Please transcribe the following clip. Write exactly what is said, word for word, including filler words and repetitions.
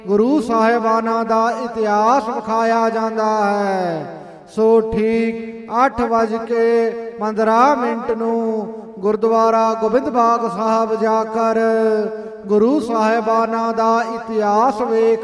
ਗੁਰੂ ਸਾਹਿਬਾਨਾਂ ਦਾ ਇਤਿਹਾਸ ਵਿਖਾਇਆ ਜਾਂਦਾ ਹੈ। ਸੋ ਠੀਕ ਅੱਠ ਵੱਜ ਕੇ ਪੰਦਰਾਂ ਮਿੰਟ ਨੂੰ ਗੁਰਦੁਆਰਾ ਗੋਬਿੰਦ ਬਾਗ ਸਾਹਿਬ ਜਾ ਕਰ ਗੁਰੂ ਸਾਹਿਬਾਨਾਂ ਦਾ ਇਤਿਹਾਸ ਵੇਖ